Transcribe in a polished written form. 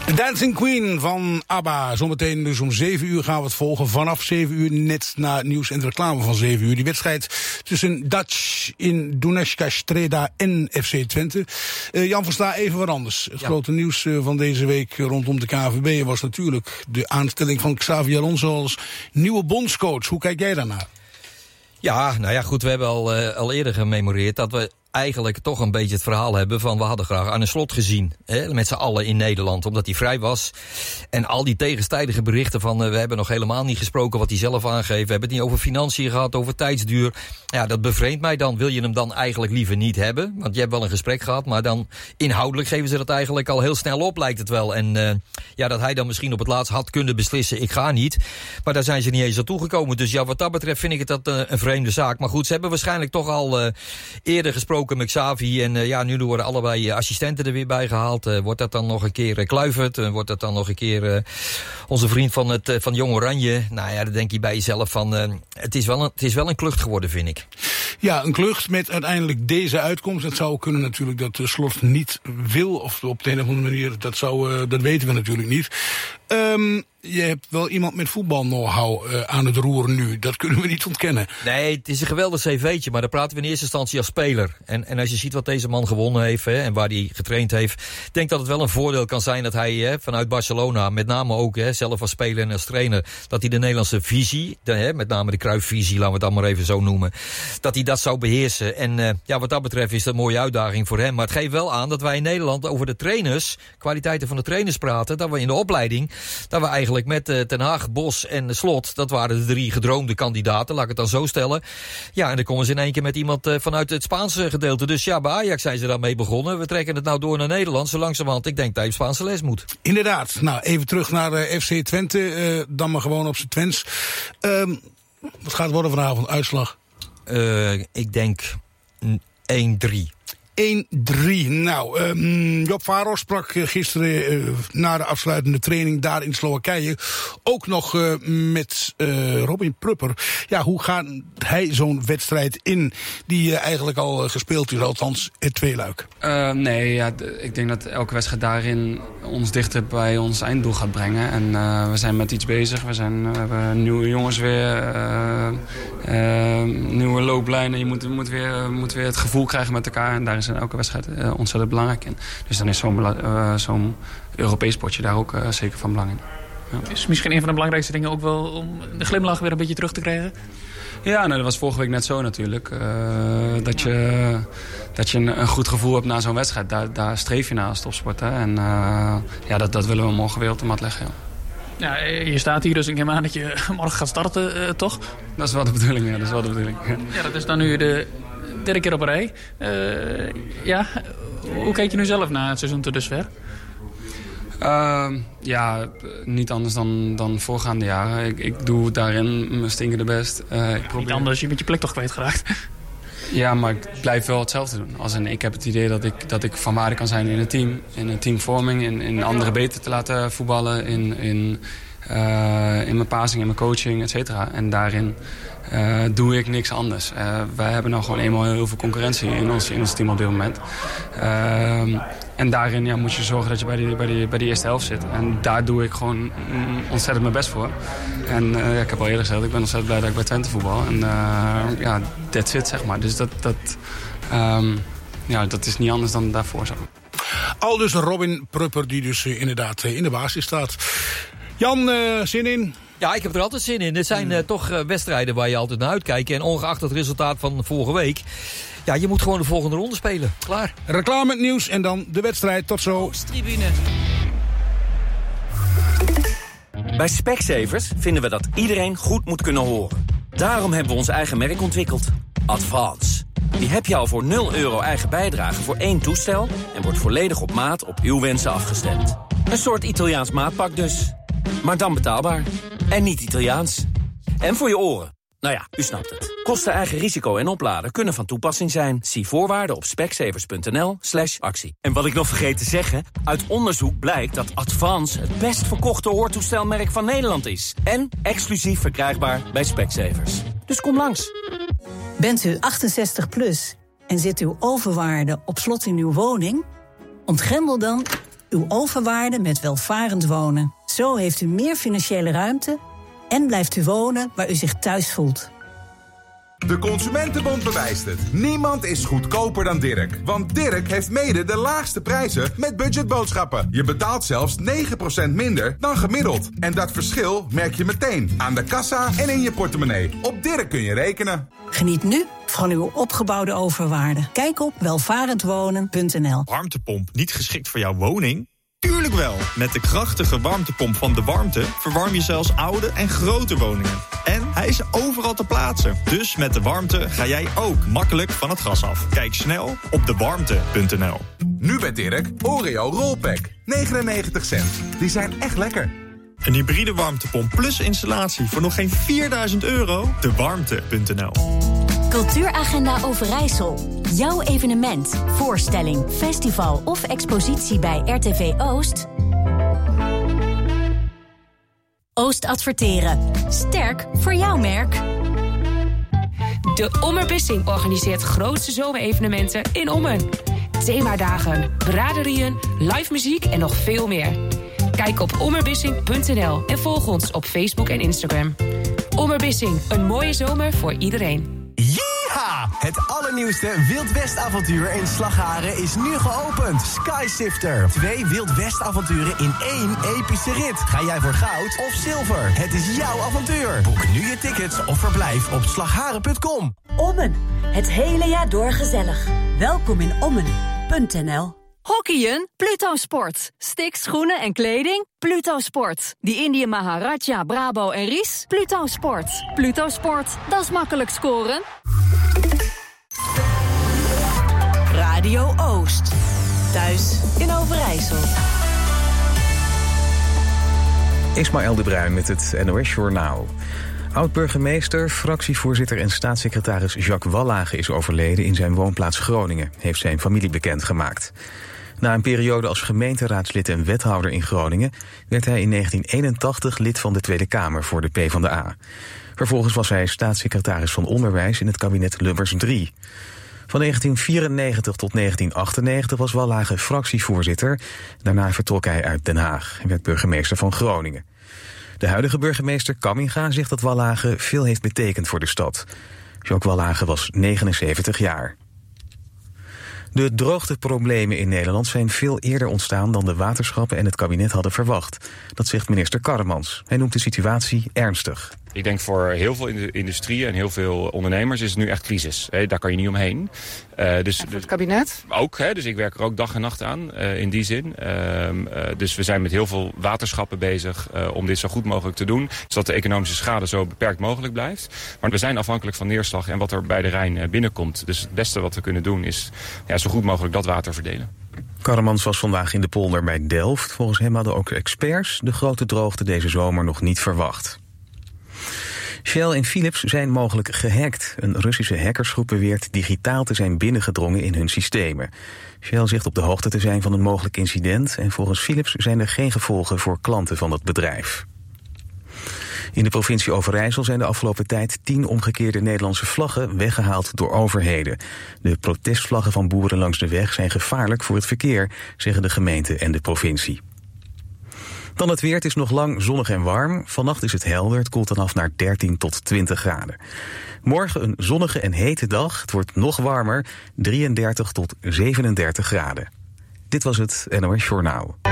De Dancing Queen van ABBA. Zometeen dus om 7 uur gaan we het volgen. Vanaf 7 uur, net na nieuws en reclame van 7 uur. Die wedstrijd tussen Dutch in Dunajska Streda en FC Twente. Jan van Sta, even wat anders. Het grote nieuws van deze week rondom de KNVB was natuurlijk de aanstelling van Xavi Alonso als nieuwe bondscoach. Hoe kijk jij daarnaar? Ja, nou ja, goed, we hebben al eerder gememoreerd dat we eigenlijk toch een beetje het verhaal hebben van we hadden graag Arne Slot gezien. Met z'n allen in Nederland, omdat hij vrij was. En al die tegenstrijdige berichten van we hebben nog helemaal niet gesproken wat hij zelf aangeeft. We hebben het niet over financiën gehad, over tijdsduur. Ja, dat bevreemdt mij dan. Wil je hem dan eigenlijk liever niet hebben? Want je hebt wel een gesprek gehad, maar dan inhoudelijk geven ze dat eigenlijk al heel snel op, lijkt het wel. En dat hij dan misschien op het laatst had kunnen beslissen, ik ga niet. Maar daar zijn ze niet eens aan toegekomen. Dus ja, wat dat betreft vind ik het dat een vreemde zaak. Maar goed, ze hebben waarschijnlijk toch al eerder gesproken met Xavi. En nu worden allebei assistenten er weer bij gehaald. Wordt dat dan nog een keer Kluivert? Wordt dat dan nog een keer onze vriend van Jong Oranje? Nou ja, dan denk je bij jezelf van het is wel een klucht geworden, vind ik. Ja, een klucht met uiteindelijk deze uitkomst. Het zou kunnen natuurlijk dat de Slot niet wil, of op de een of andere manier, dat weten we natuurlijk niet. Je hebt wel iemand met voetbal-know-how aan het roer nu. Dat kunnen we niet ontkennen. Nee, het is een geweldig cv'tje, maar daar praten we in eerste instantie als speler. En als je ziet wat deze man gewonnen heeft en waar hij getraind heeft, ik denk dat het wel een voordeel kan zijn dat hij vanuit Barcelona, met name ook zelf als speler en als trainer, dat hij de Nederlandse visie, met name de Cruyff-visie, laten we het dan maar even zo noemen, dat hij dat zou beheersen. En wat dat betreft is dat een mooie uitdaging voor hem. Maar het geeft wel aan dat wij in Nederland over de trainers, kwaliteiten van de trainers praten, dat we in de opleiding, dat we eigenlijk met Ten Hag, Bos en Slot, dat waren de 3 gedroomde kandidaten, laat ik het dan zo stellen. Ja, en dan komen ze in één keer met iemand vanuit het Spaanse gedeelte. Dus ja, bij Ajax zijn ze daarmee begonnen. We trekken het nou door naar Nederland, zo langzamerhand. Ik denk dat je Spaanse les moet. Inderdaad. Nou, even terug naar FC Twente. Dan maar gewoon op zijn Twents. Wat gaat het worden vanavond? Uitslag? Ik denk 1-3. 1-3. Nou, Job Faros sprak gisteren na de afsluitende training daar in Slowakije ook nog met Robin Prupper. Ja, hoe gaat hij zo'n wedstrijd in die eigenlijk al gespeeld is, althans het tweeluik? Ik denk dat elke wedstrijd daarin ons dichter bij ons einddoel gaat brengen. En we zijn met iets bezig. We hebben nieuwe jongens weer, nieuwe looplijnen. Je moet weer het gevoel krijgen met elkaar. En daar is in elke wedstrijd ontzettend belangrijk in. Dus dan is zo'n Europees potje daar ook zeker van belang in. Ja. Is misschien een van de belangrijkste dingen ook wel om de glimlach weer een beetje terug te krijgen? Ja, dat was vorige week net zo natuurlijk. Dat je een goed gevoel hebt na zo'n wedstrijd. Daar streef je naar als topsporter. En dat willen we morgen weer op de mat leggen. Ja. Ja, je staat hier, dus ik neem aan dat je morgen gaat starten, toch? Dat is wel de bedoeling, ja. Ja, dat is dan nu de 3e keer op een rij. Hoe kijk je nu zelf naar het seizoen tot dusver? Niet anders dan voorgaande jaren. Ik doe daarin mijn stinkende best. Niet anders, je bent je plek toch kwijtgeraakt? Ja, maar ik blijf wel hetzelfde doen. Ik heb het idee dat ik van waarde kan zijn in het team. In een teamvorming, in anderen beter te laten voetballen. In mijn passing, in mijn coaching, et cetera. En daarin doe ik niks anders. Wij hebben nou gewoon eenmaal heel veel concurrentie in ons team op dit moment. En daarin moet je zorgen dat je bij die eerste helft zit. En daar doe ik gewoon ontzettend mijn best voor. En ik heb al eerder gezegd, ik ben ontzettend blij dat ik bij Twente voetbal. En that's it, zeg maar. Dus dat is niet anders dan daarvoor zo. Aldus Robin Prupper, die dus inderdaad in de basis staat. Jan, zin in? Ja, ik heb er altijd zin in. Dit zijn toch wedstrijden waar je altijd naar uitkijkt. En ongeacht het resultaat van vorige week, ja, je moet gewoon de volgende ronde spelen. Klaar. Reclame, nieuws en dan de wedstrijd. Tot zo. Oosttribune. Bij Specsavers vinden we dat iedereen goed moet kunnen horen. Daarom hebben we ons eigen merk ontwikkeld. Advance. Die heb je al voor €0 eigen bijdrage voor 1 toestel en wordt volledig op maat op uw wensen afgestemd. Een soort Italiaans maatpak dus. Maar dan betaalbaar. En niet Italiaans. En voor je oren. Nou ja, u snapt het. Kosten, eigen risico en opladen kunnen van toepassing zijn. Zie voorwaarden op specsavers.nl/actie. En wat ik nog vergeet te zeggen, uit onderzoek blijkt dat Advance het best verkochte hoortoestelmerk van Nederland is. En exclusief verkrijgbaar bij Specsavers. Dus kom langs. Bent u 68 plus en zit uw overwaarde op slot in uw woning? Ontgrendel dan uw overwaarde met welvarend wonen. Zo heeft u meer financiële ruimte en blijft u wonen waar u zich thuis voelt. De Consumentenbond bewijst het. Niemand is goedkoper dan Dirk. Want Dirk heeft mede de laagste prijzen met budgetboodschappen. Je betaalt zelfs 9% minder dan gemiddeld. En dat verschil merk je meteen aan de kassa en in je portemonnee. Op Dirk kun je rekenen. Geniet nu van uw opgebouwde overwaarde. Kijk op welvarendwonen.nl. Warmtepomp niet geschikt voor jouw woning? Tuurlijk wel. Met de krachtige warmtepomp van De Warmte verwarm je zelfs oude en grote woningen. En hij is overal te plaatsen. Dus met De Warmte ga jij ook makkelijk van het gas af. Kijk snel op dewarmte.nl. Nu bij Dirk, Oreo Rollpack. 99 cent. Die zijn echt lekker. Een hybride warmtepomp plus installatie voor nog geen €4.000? Dewarmte.nl. Cultuuragenda Overijssel. Jouw evenement, voorstelling, festival of expositie bij RTV Oost? Oost Adverteren. Sterk voor jouw merk. De Ommerbissing organiseert grootste zomerevenementen in Ommen. Themadagen, braderieën, live muziek en nog veel meer. Kijk op ommerbissing.nl en volg ons op Facebook en Instagram. Ommerbissing, een mooie zomer voor iedereen. Yeeha! Het allernieuwste Wild West avontuur in Slagharen is nu geopend. Skysifter. 2 Wild West avonturen in 1 epische rit. Ga jij voor goud of zilver? Het is jouw avontuur. Boek nu je tickets of verblijf op slagharen.com. Ommen. Het hele jaar door gezellig. Welkom in Ommen.nl. Hockeyen? Pluto Sport. Sticks, schoenen en kleding? Pluto Sport. Die Indië Maharaja, Brabo en Ries? Pluto Sport. Pluto Sport, dat is makkelijk scoren. Radio Oost. Thuis in Overijssel. Ismaël de Bruin met het NOS Journaal. Oud-burgemeester, fractievoorzitter en staatssecretaris Jacques Wallage is overleden in zijn woonplaats Groningen, heeft zijn familie bekendgemaakt. Na een periode als gemeenteraadslid en wethouder in Groningen werd hij in 1981 lid van de Tweede Kamer voor de PvdA. Vervolgens was hij staatssecretaris van Onderwijs in het kabinet Lubbers III. Van 1994 tot 1998 was Wallage fractievoorzitter. Daarna vertrok hij uit Den Haag en werd burgemeester van Groningen. De huidige burgemeester Kamminga zegt dat Wallage veel heeft betekend voor de stad. Jacques Wallage was 79 jaar. De droogteproblemen in Nederland zijn veel eerder ontstaan dan de waterschappen en het kabinet hadden verwacht. Dat zegt minister Karremans. Hij noemt de situatie ernstig. Ik denk voor heel veel industrieën en heel veel ondernemers is het nu echt crisis. Daar kan je niet omheen. Dus voor het kabinet? Ook, dus ik werk er ook dag en nacht aan in die zin. Dus we zijn met heel veel waterschappen bezig om dit zo goed mogelijk te doen. Zodat de economische schade zo beperkt mogelijk blijft. Maar we zijn afhankelijk van neerslag en wat er bij de Rijn binnenkomt. Dus het beste wat we kunnen doen is zo goed mogelijk dat water verdelen. Karremans was vandaag in de polder bij Delft. Volgens hem hadden ook experts de grote droogte deze zomer nog niet verwacht. Shell en Philips zijn mogelijk gehackt. Een Russische hackersgroep beweert digitaal te zijn binnengedrongen in hun systemen. Shell zegt op de hoogte te zijn van een mogelijk incident en volgens Philips zijn er geen gevolgen voor klanten van het bedrijf. In de provincie Overijssel zijn de afgelopen tijd 10 omgekeerde Nederlandse vlaggen weggehaald door overheden. De protestvlaggen van boeren langs de weg zijn gevaarlijk voor het verkeer, zeggen de gemeente en de provincie. Dan het weer, het is nog lang zonnig en warm. Vannacht is het helder, het koelt dan af naar 13 tot 20 graden. Morgen een zonnige en hete dag, het wordt nog warmer, 33 tot 37 graden. Dit was het NOS Journaal.